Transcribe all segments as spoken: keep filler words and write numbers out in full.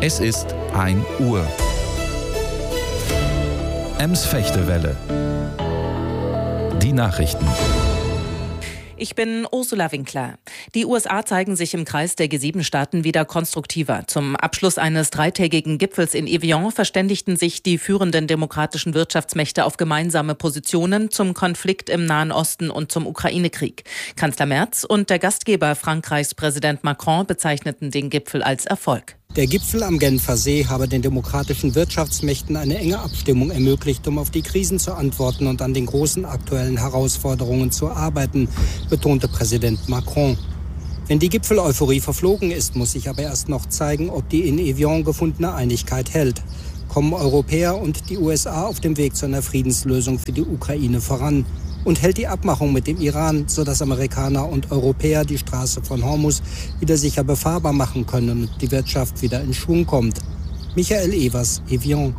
Es ist ein Uhr. Ems Fechtewelle. Die Nachrichten. Ich bin Ursula Winkler. Die U S A zeigen sich im Kreis der G sieben Staaten wieder konstruktiver. Zum Abschluss eines dreitägigen Gipfels in Evian verständigten sich die führenden demokratischen Wirtschaftsmächte auf gemeinsame Positionen zum Konflikt im Nahen Osten und zum Ukraine-Krieg. Kanzler Merz und der Gastgeber Frankreichs Präsident Macron bezeichneten den Gipfel als Erfolg. Der Gipfel am Genfer See habe den demokratischen Wirtschaftsmächten eine enge Abstimmung ermöglicht, um auf die Krisen zu antworten und an den großen aktuellen Herausforderungen zu arbeiten, betonte Präsident Macron. Wenn die Gipfel-Euphorie verflogen ist, muss sich aber erst noch zeigen, ob die in Evian gefundene Einigkeit hält. Kommen Europäer und die U S A auf dem Weg zu einer Friedenslösung für die Ukraine voran? Und hält die Abmachung mit dem Iran, sodass Amerikaner und Europäer die Straße von Hormuz wieder sicher befahrbar machen können und die Wirtschaft wieder in Schwung kommt? Michael Evers, Evian.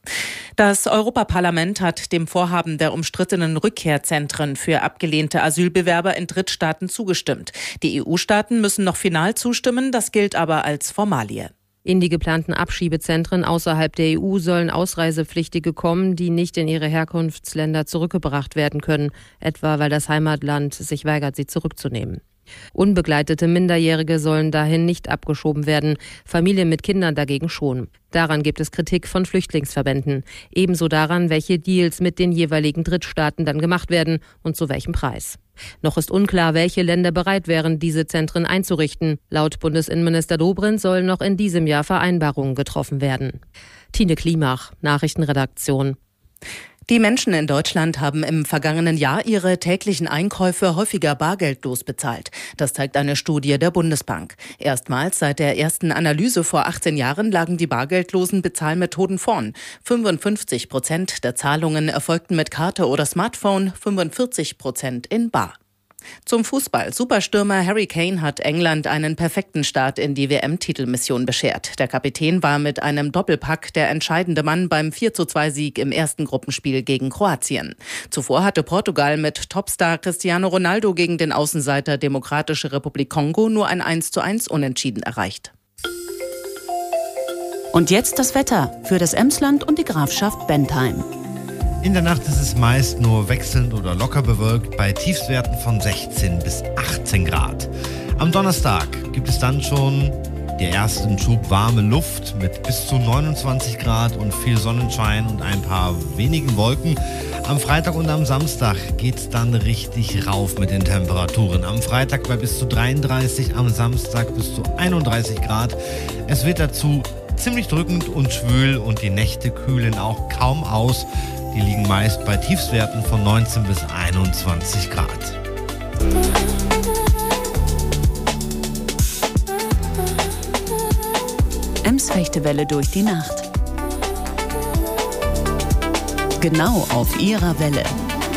Das Europaparlament hat dem Vorhaben der umstrittenen Rückkehrzentren für abgelehnte Asylbewerber in Drittstaaten zugestimmt. Die E U-Staaten müssen noch final zustimmen, das gilt aber als Formalie. In die geplanten Abschiebezentren außerhalb der E U sollen Ausreisepflichtige kommen, die nicht in ihre Herkunftsländer zurückgebracht werden können, etwa weil das Heimatland sich weigert, sie zurückzunehmen. Unbegleitete Minderjährige sollen dahin nicht abgeschoben werden, Familien mit Kindern dagegen schon. Daran gibt es Kritik von Flüchtlingsverbänden. Ebenso daran, welche Deals mit den jeweiligen Drittstaaten dann gemacht werden und zu welchem Preis. Noch ist unklar, welche Länder bereit wären, diese Zentren einzurichten. Laut Bundesinnenminister Dobrindt sollen noch in diesem Jahr Vereinbarungen getroffen werden. Tine Klimach, Nachrichtenredaktion. Die Menschen in Deutschland haben im vergangenen Jahr ihre täglichen Einkäufe häufiger bargeldlos bezahlt. Das zeigt eine Studie der Bundesbank. Erstmals seit der ersten Analyse vor achtzehn Jahren lagen die bargeldlosen Bezahlmethoden vorn. fünfundfünfzig Prozent der Zahlungen erfolgten mit Karte oder Smartphone, fünfundvierzig Prozent in bar. Zum Fußball. Superstürmer Harry Kane hat England einen perfekten Start in die W M-Titelmission beschert. Der Kapitän war mit einem Doppelpack der entscheidende Mann beim vier zu zwei Sieg im ersten Gruppenspiel gegen Kroatien. Zuvor hatte Portugal mit Topstar Cristiano Ronaldo gegen den Außenseiter Demokratische Republik Kongo nur ein eins zu eins Unentschieden erreicht. Und jetzt das Wetter für das Emsland und die Grafschaft Bentheim. In der Nacht ist es meist nur wechselnd oder locker bewölkt bei Tiefstwerten von sechzehn bis achtzehn Grad. Am Donnerstag gibt es dann schon den ersten Schub warme Luft mit bis zu neunundzwanzig Grad und viel Sonnenschein und ein paar wenigen Wolken. Am Freitag und am Samstag geht es dann richtig rauf mit den Temperaturen. Am Freitag bei bis zu dreiunddreißig, am Samstag bis zu einunddreißig Grad. Es wird dazu ziemlich drückend und schwül und die Nächte kühlen auch kaum aus. Die liegen meist bei Tiefstwerten von neunzehn bis einundzwanzig Grad. Ems Fechtewelle durch die Nacht. Genau auf ihrer Welle.